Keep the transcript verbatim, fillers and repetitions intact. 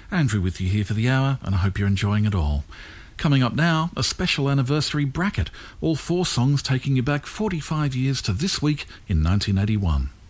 Andrew with you here for the hour, and I hope you're enjoying it all. Coming up now, a special anniversary bracket, all four songs taking you back forty-five years to this week in nineteen eighty-one.